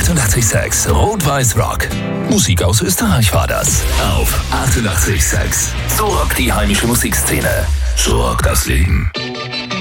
88,6 Rot-Weiß Rock. Musik aus Österreich war das. Auf 88,6. So rockt die heimische Musikszene. So rockt das Leben.